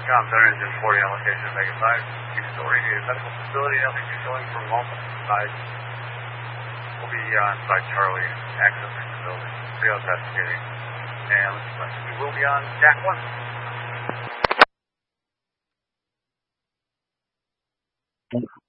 Com, Center Engine 40 on location, Mega 5. Two-story medical facility, LPG showing from multiple sides. We'll be on site Charlie, accessing the building. Trios investigating. And looks like we will be on Jack 1.